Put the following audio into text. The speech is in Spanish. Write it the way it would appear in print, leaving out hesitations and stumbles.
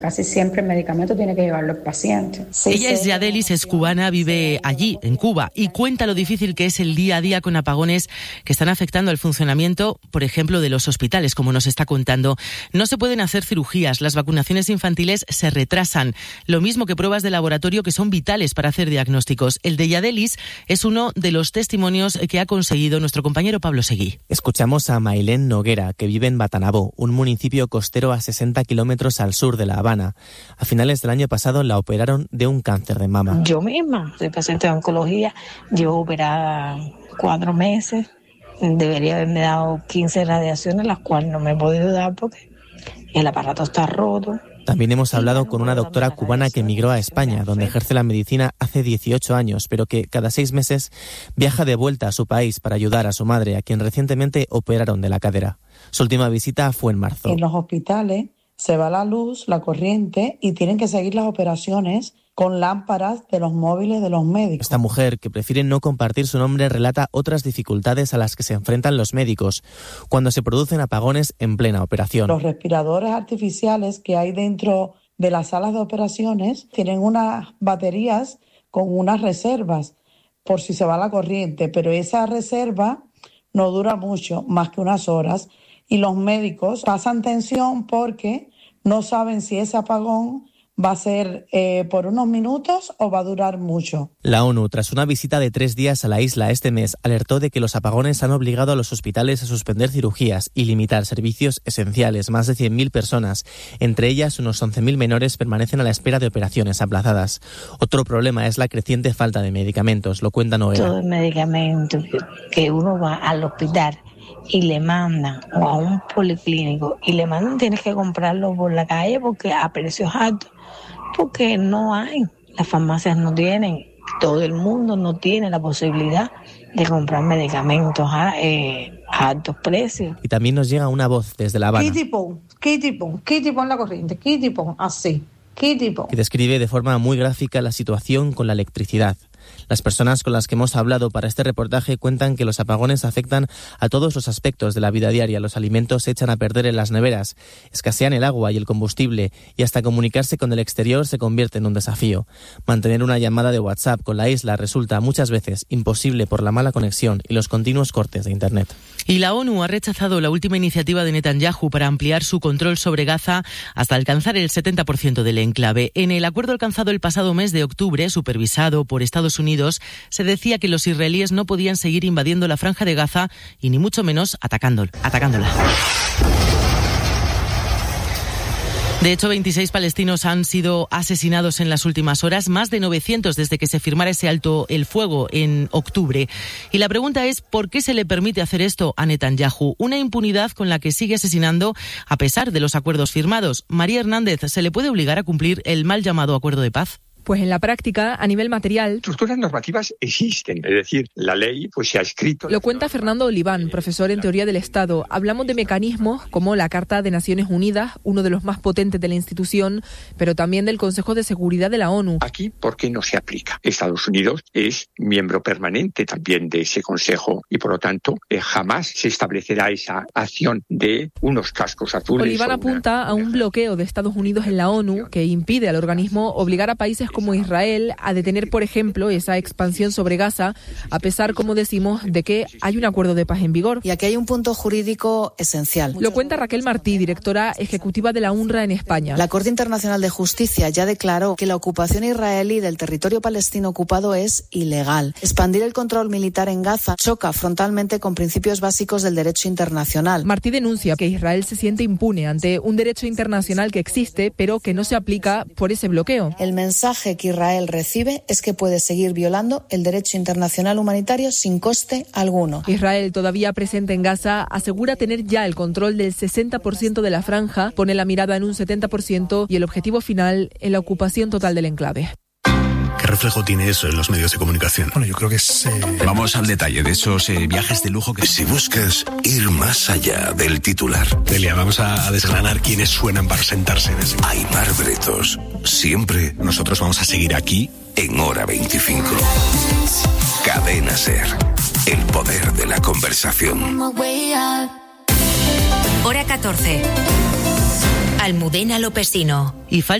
Casi siempre el medicamento tiene que llevarlo el paciente. Sí, ella es Yadelis, es cubana, vive allí, en Cuba, y cuenta lo difícil que es el día a día con apagones que están afectando al funcionamiento, por ejemplo, de los hospitales, como nos está contando. No se pueden hacer cirugías, las vacunaciones infantiles se retrasan, lo mismo que pruebas de laboratorio que son vitales para hacer diagnósticos. El de Yadelis es uno de los testimonios que ha conseguido nuestro compañero Pablo Seguí. Escuchamos a Mailén Noguera, que vive en Batanabó, un municipio costero a 60 kilómetros al sur de La Habana. A finales del año pasado la operaron de un cáncer de mama. Yo misma soy paciente de oncología, llevo operada 4 meses, debería haberme dado 15 radiaciones, las cuales no me he podido dar porque el aparato está roto. También hemos hablado con una doctora cubana que emigró a España, donde ejerce la medicina hace 18 años, pero que cada 6 meses viaja de vuelta a su país para ayudar a su madre, a quien recientemente operaron de la cadera. Su última visita fue en marzo. En los hospitales se va la luz, la corriente, y tienen que seguir las operaciones con lámparas de los móviles de los médicos. Esta mujer, que prefiere no compartir su nombre, relata otras dificultades a las que se enfrentan los médicos cuando se producen apagones en plena operación. Los respiradores artificiales que hay dentro de las salas de operaciones tienen unas baterías con unas reservas por si se va la corriente, pero esa reserva no dura mucho, más que unas horas, y los médicos pasan tensión porque no saben si ese apagón va a ser por unos minutos o va a durar mucho. La ONU, tras una visita de 3 días a la isla este mes, alertó de que los apagones han obligado a los hospitales a suspender cirugías y limitar servicios esenciales. Más de 100.000 personas, entre ellas unos 11.000 menores, permanecen a la espera de operaciones aplazadas. Otro problema es la creciente falta de medicamentos, lo cuenta Noela. Todo el medicamento que uno va al hospital y le mandan, o a un policlínico, y le mandan, tienes que comprarlo por la calle porque a precios altos, porque no hay, las farmacias no tienen, todo el mundo no tiene la posibilidad de comprar medicamentos a altos precios. Y también nos llega una voz desde La Habana. ¿Qué tipo en la corriente? ¿Qué tipo? Así. ¿Qué tipo? Que describe de forma muy gráfica la situación con la electricidad. Las personas con las que hemos hablado para este reportaje cuentan que los apagones afectan a todos los aspectos de la vida diaria. Los alimentos se echan a perder en las neveras, escasean el agua y el combustible, y hasta comunicarse con el exterior se convierte en un desafío. Mantener una llamada de WhatsApp con la isla resulta muchas veces imposible por la mala conexión y los continuos cortes de Internet. Y la ONU ha rechazado la última iniciativa de Netanyahu para ampliar su control sobre Gaza hasta alcanzar el 70% del enclave. En el acuerdo alcanzado el pasado mes de octubre, supervisado por Estados Unidos, se decía que los israelíes no podían seguir invadiendo la franja de Gaza y ni mucho menos atacándola. De hecho, 26 palestinos han sido asesinados en las últimas horas, más de 900 desde que se firmara ese alto el fuego en octubre. Y la pregunta es, ¿por qué se le permite hacer esto a Netanyahu? Una impunidad con la que sigue asesinando a pesar de los acuerdos firmados. María Hernández, ¿se le puede obligar a cumplir el mal llamado acuerdo de paz? Pues en la práctica, a nivel material... Estructuras normativas existen, es decir, la ley pues se ha escrito... Lo cuenta Fernando Oliván, profesor en Teoría del Estado. Hablamos de mecanismos como la Carta de Naciones Unidas, uno de los más potentes de la institución, pero también del Consejo de Seguridad de la ONU. Aquí, ¿por qué no se aplica? Estados Unidos es miembro permanente también de ese Consejo y, por lo tanto, jamás se establecerá esa acción de unos cascos azules. Oliván apunta a un bloqueo de Estados Unidos en la ONU que impide al organismo obligar a países como Israel a detener, por ejemplo, esa expansión sobre Gaza, a pesar, como decimos, de que hay un acuerdo de paz en vigor. Y aquí hay un punto jurídico esencial. Lo cuenta Raquel Martí, directora ejecutiva de la UNRWA en España. La Corte Internacional de Justicia ya declaró que la ocupación israelí del territorio palestino ocupado es ilegal. Expandir el control militar en Gaza choca frontalmente con principios básicos del derecho internacional. Martí denuncia que Israel se siente impune ante un derecho internacional que existe, pero que no se aplica por ese bloqueo. El mensaje que Israel recibe es que puede seguir violando el derecho internacional humanitario sin coste alguno. Israel, todavía presente en Gaza, asegura tener ya el control del 60% de la franja, pone la mirada en un 70% y el objetivo final en la ocupación total del enclave. ¿Qué reflejo tiene eso en los medios de comunicación? Bueno, yo creo que es... Vamos al detalle de esos viajes de lujo que... Si buscas ir más allá del titular... Delia, vamos a desgranar quiénes suenan para sentarse en ese... Aimar Bretos, siempre... Nosotros vamos a seguir aquí... En Hora 25. Cadena SER. El poder de la conversación. Hora 14. Almudena Lopesino. Y